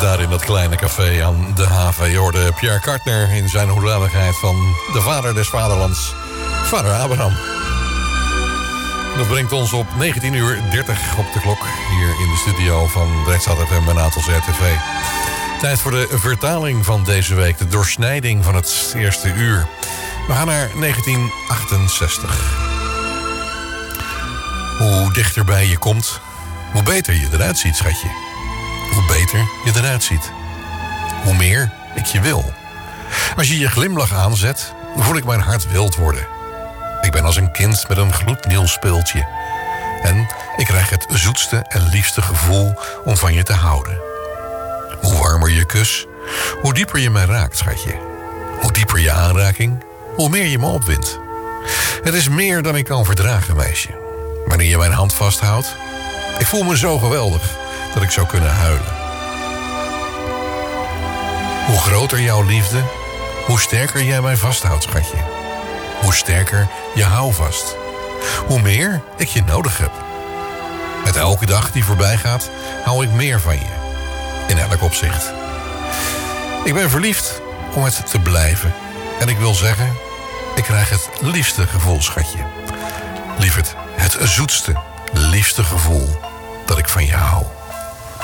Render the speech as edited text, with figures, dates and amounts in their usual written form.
Daar in dat kleine café aan de haven. Je hoorde Pierre Kartner in zijn hoedanigheid van de vader des vaderlands, vader Abraham. Dat brengt ons op 19:30 op de klok hier in de studio van Drechtstad FM en Natos RTV. Tijd voor de vertaling van deze week, de doorsnijding van het eerste uur. We gaan naar 1968. Hoe dichterbij je komt, hoe beter je eruit ziet, schatje. Hoe beter je eruit ziet. Hoe meer ik je wil. Als je je glimlach aanzet, voel ik mijn hart wild worden. Ik ben als een kind met een gloednieuw speeltje. En ik krijg het zoetste en liefste gevoel om van je te houden. Hoe warmer je kus, hoe dieper je mij raakt, schatje. Hoe dieper je aanraking, hoe meer je me opwindt. Het is meer dan ik kan verdragen, meisje. Wanneer je mijn hand vasthoudt, ik voel me zo geweldig dat ik zou kunnen huilen. Hoe groter jouw liefde, hoe sterker jij mij vasthoudt, schatje. Hoe sterker je houvast. Hoe meer ik je nodig heb. Met elke dag die voorbij gaat, hou ik meer van je. In elk opzicht. Ik ben verliefd om het te blijven. En ik wil zeggen, ik krijg het liefste gevoel, schatje. Lieverd, het zoetste, liefste gevoel dat ik van je hou.